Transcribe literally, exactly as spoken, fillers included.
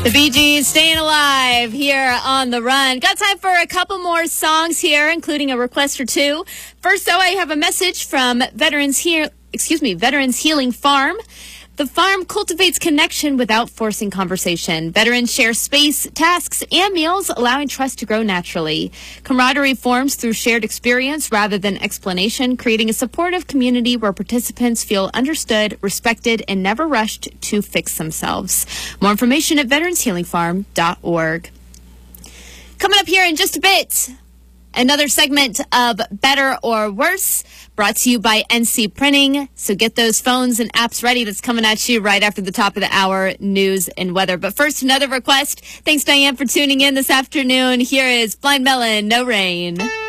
The Bee Gees, Staying Alive here on The Run. Got time for a couple more songs here, including a request or two. First, though, I have a message from Veterans here. Excuse me, Veterans Healing Farm. The farm cultivates connection without forcing conversation. Veterans share space, tasks, and meals, allowing trust to grow naturally. Camaraderie forms through shared experience rather than explanation, creating a supportive community where participants feel understood, respected, and never rushed to fix themselves. More information at veterans healing farm dot org. Coming up here in just a bit, another segment of Better or Worse, brought to you by N C Printing. So get those phones and apps ready. That's coming at you right after the top of the hour, news and weather. But first, another request. Thanks, Diane, for tuning in this afternoon. Here is Blind Melon, No Rain.